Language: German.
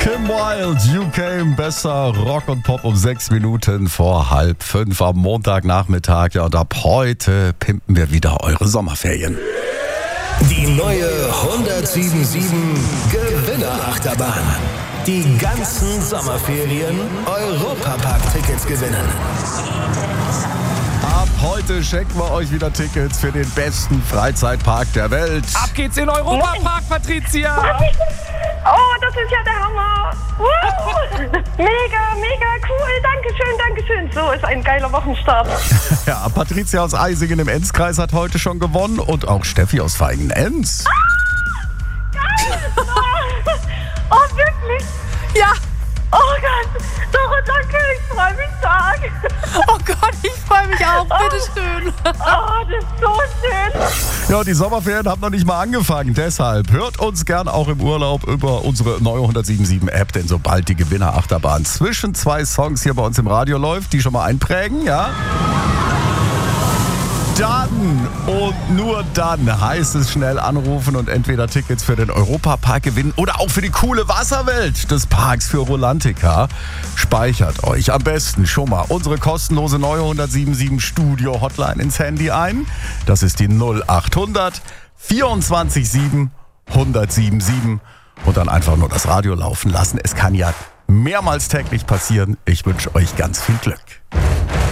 Kim Wilde, You Came, besser Rock und Pop um 6 Minuten vor 4:30 am Montagnachmittag. Ja, und ab heute pimpen wir wieder eure Sommerferien. Die neue 107.7 Gewinnerachterbahn. Die ganzen Sommerferien Europapark-Tickets gewinnen. Ab heute schenken wir euch wieder Tickets für den besten Freizeitpark der Welt. Ab geht's in den Europapark, Patricia! Oh, das ist ja der Hammer! Mega cool! Dankeschön! So ist ein geiler Wochenstart. Ja, Patricia aus Eisingen im Enzkreis hat heute schon gewonnen und auch Steffi aus Feigen-Enz. Geil! Oh, wirklich? Ja! Oh Gott! Doch, danke, ich freue mich stark. Oh Gott, ich freue mich auch. Bitteschön. Oh, das ist so schön. Ja, die Sommerferien haben noch nicht mal angefangen. Deshalb hört uns gern auch im Urlaub über unsere neue 107.7 App, denn sobald die Gewinnerachterbahn zwischen 2 Songs hier bei uns im Radio läuft, die schon mal einprägen, ja? Dann und nur dann heißt es schnell anrufen und entweder Tickets für den Europapark gewinnen oder auch für die coole Wasserwelt des Parks für Rolantica. Speichert euch am besten schon mal unsere kostenlose neue 107.7 Studio Hotline ins Handy ein. Das ist die 0800 24 7 1077 und dann einfach nur das Radio laufen lassen. Es kann ja mehrmals täglich passieren. Ich wünsche euch ganz viel Glück.